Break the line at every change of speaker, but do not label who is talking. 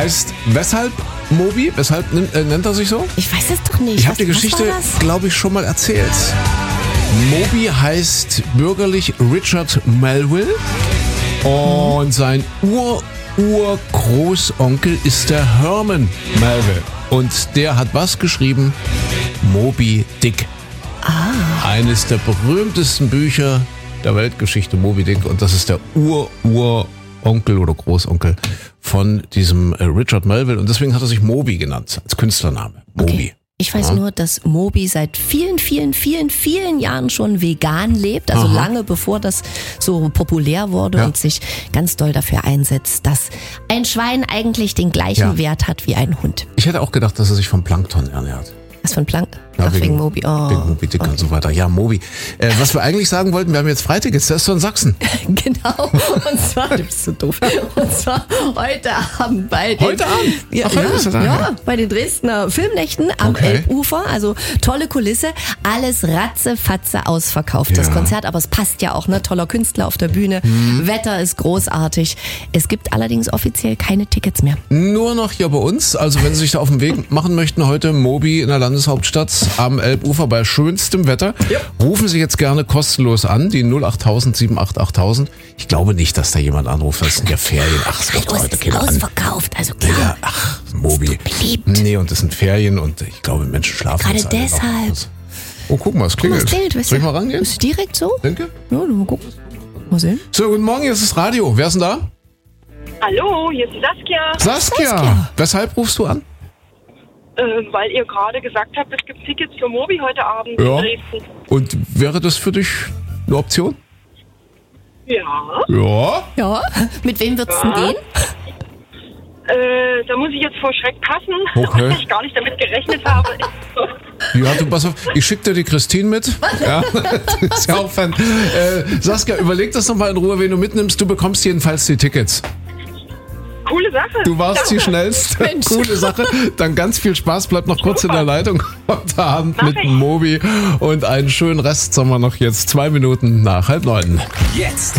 heißt weshalb Moby? Weshalb nennt er sich so?
Ich weiß es doch nicht.
Ich habe die Geschichte, glaube ich, schon mal erzählt. Moby heißt bürgerlich Richard Melville und sein Urgroßonkel ist der Herman Melville. Und der hat was geschrieben? Moby Dick. Eines der berühmtesten Bücher der Weltgeschichte, Moby Dick. Und das ist der Uronkel oder Großonkel von diesem Richard Melville. Und deswegen hat er sich Moby genannt, als Künstlername. Moby.
Okay. Ich weiß nur, dass Moby seit vielen Jahren schon vegan lebt, also lange bevor das so populär wurde und sich ganz doll dafür einsetzt, dass ein Schwein eigentlich den gleichen Wert hat wie ein Hund.
Ich hätte auch gedacht, dass er sich vom Plankton ernährt.
Was von Plank?
Ja,
Ach, wegen Moby. Oh.
Wegen Moby Dick und so weiter. Ja, Moby. Was wir eigentlich sagen wollten, wir haben jetzt Freitickets, der ist so in Sachsen.
Genau. Und zwar, du bist so doof. Und zwar heute Abend bei den...
Heute Abend?
Ja,
Ach, heute ist er da,
ja, bei den Dresdner Filmnächten am Elbufer. Also tolle Kulisse. Alles ratzefatze ausverkauft, das Konzert. Aber es passt ja auch, ne? Toller Künstler auf der Bühne. Wetter ist großartig. Es gibt allerdings offiziell keine Tickets mehr.
Nur noch hier bei uns. Also wenn Sie sich da auf den Weg machen möchten, heute Moby in der Landeshauptstadt am Elbufer bei schönstem Wetter. Ja. Rufen Sie jetzt gerne kostenlos an, die 08000 7888000. Ich glaube nicht, dass da jemand anruft. Das sind ja Ferien. Ach, es wird heute keiner
ausverkauft, also klar.
Ja, ach, Moby.
Beliebt.
Nee, und das sind Ferien und ich glaube, Menschen schlafen
gerade
jetzt alle
deshalb.
noch. Oh, guck mal, es klingelt. Soll ich mal rangehen?
Ist direkt so?
Denke?
Ja, mal gucken. Mal sehen.
So, guten Morgen, hier ist das Radio. Wer ist denn da?
Hallo, hier ist Saskia.
Saskia. Weshalb rufst du an?
Weil ihr gerade gesagt habt, es gibt Tickets für Moby heute Abend in Dresden.
Und wäre das für dich eine Option?
Ja.
Ja.
Ja. Mit wem wird's denn gehen?
Da muss ich jetzt vor Schreck passen,
Okay.
weil ich gar nicht damit gerechnet habe.
Ja, du pass auf, ich schicke dir die Christine mit. Ja, die ist ja auch Fan. Saskia, überleg das nochmal in Ruhe, wen du mitnimmst. Du bekommst jedenfalls die Tickets.
Coole Sache.
Du warst die Schnellste.
Mensch.
Coole Sache. Dann ganz viel Spaß. Bleib noch kurz in der Leitung heute Abend mit Moby. Und einen schönen Restsommer noch jetzt. 2 Minuten nach 8:30.
Jetzt